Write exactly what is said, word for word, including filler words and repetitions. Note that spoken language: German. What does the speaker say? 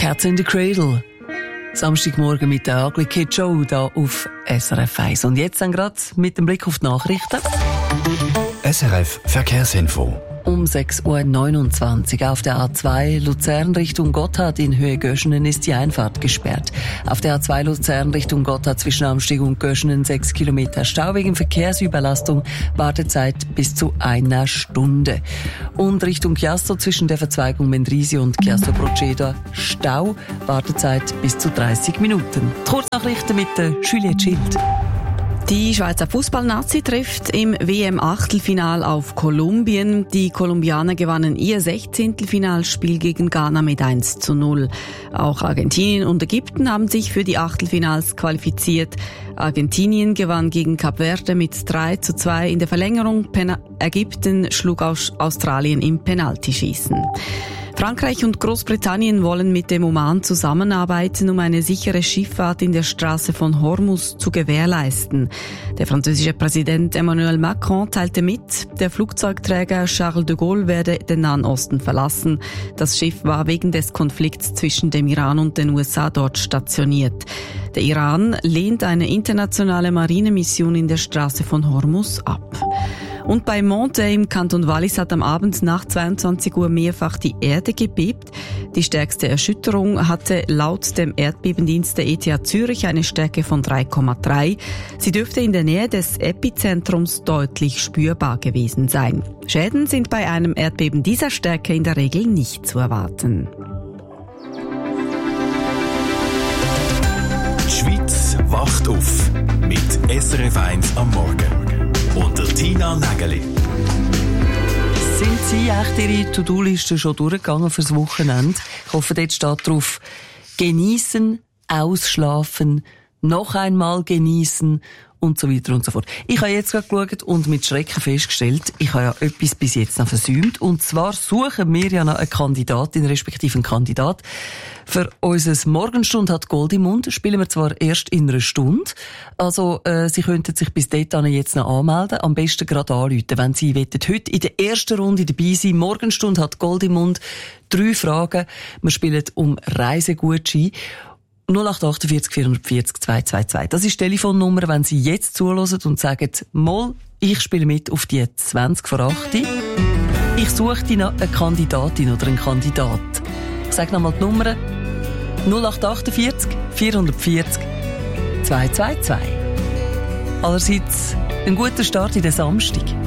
Cats in the Cradle. Samstagmorgen mit der Ugly Kid Show hier auf S R F eins. Und jetzt dann gerade mit dem Blick auf die Nachrichten. S R F Verkehrsinfo. Um sechs Uhr neunundzwanzig auf der A zwei Luzern Richtung Gotthard in Höhe Göschenen ist die Einfahrt gesperrt. Auf der A zwei Luzern Richtung Gotthard zwischen Amsteg und Göschenen sechs Kilometer Stau wegen Verkehrsüberlastung, Wartezeit bis zu einer Stunde. Und Richtung Chiasso zwischen der Verzweigung Mendrisio und Chiasso Proceda Stau, Wartezeit bis zu dreißig Minuten. Die Kurznachrichten mit der Juliette Schild. Die Schweizer Fußballnazi trifft im W M-Achtelfinal auf Kolumbien. Die Kolumbianer gewannen ihr Sechzehntelfinalspiel gegen Ghana mit eins zu null. Auch Argentinien und Ägypten haben sich für die Achtelfinals qualifiziert. Argentinien gewann gegen Kap Verde mit drei zu zwei in der Verlängerung. Pen- Ägypten schlug aus Australien im Penaltyschießen. Frankreich und Großbritannien wollen mit dem Oman zusammenarbeiten, um eine sichere Schifffahrt in der Straße von Hormuz zu gewährleisten. Der französische Präsident Emmanuel Macron teilte mit, der Flugzeugträger Charles de Gaulle werde den Nahen Osten verlassen. Das Schiff war wegen des Konflikts zwischen dem Iran und den U S A dort stationiert. Der Iran lehnt eine internationale Marinemission in der Straße von Hormuz ab. Und bei Monte im Kanton Wallis hat am Abend nach zweiundzwanzig Uhr mehrfach die Erde gebebt. Die stärkste Erschütterung hatte laut dem Erdbebendienst der E T H Zürich eine Stärke von drei Komma drei. Sie dürfte in der Nähe des Epizentrums deutlich spürbar gewesen sein. Schäden sind bei einem Erdbeben dieser Stärke in der Regel nicht zu erwarten. Die Schweiz wacht auf mit S R F eins am Morgen. Und der Tina Nägeli. Sind Sie echt Ihre To-Do-Liste schon durchgegangen fürs Wochenende? Ich hoffe, dort steht drauf: genießen, ausschlafen, noch einmal genießen und so weiter und so fort. Ich habe jetzt gerade geschaut und mit Schrecken festgestellt, ich habe ja etwas bis jetzt noch versäumt. Und zwar suchen wir ja noch eine Kandidatin, respektive einen Kandidat. Für unser Morgenstunde hat Gold im Mund spielen wir zwar erst in einer Stunde. Also, äh, Sie könnten sich bis dahin jetzt noch anmelden. Am besten gerade anrufen, wenn Sie wollen. Heute in der ersten Runde dabei sein. Morgenstunde hat Gold im Mund. Drei Fragen. Wir spielen um Reisegutschein. null acht acht vier vier vier null zwei zwei zwei. Das ist die Telefonnummer, wenn Sie jetzt zuhören und sagen, «Moll, ich spiele mit auf die zwanzig vor acht. Ich suche noch eine Kandidatin oder einen Kandidat.» Ich sage nochmal die Nummer: null acht acht vier vier vier vier zwei zwei zwei. Allerseits ein guter Start in den Samstag.